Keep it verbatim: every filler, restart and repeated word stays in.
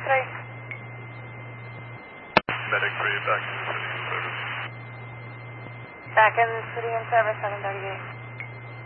three. Medic three, back in the city in service. Back in the city in service, seven thirty-eight.